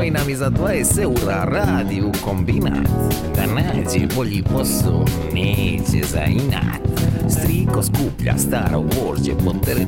Daj nam i za 20 eura radi u kombinat. Da nađe bolji posao, neće za inat. Striko skuplja staro gvožđe pod teret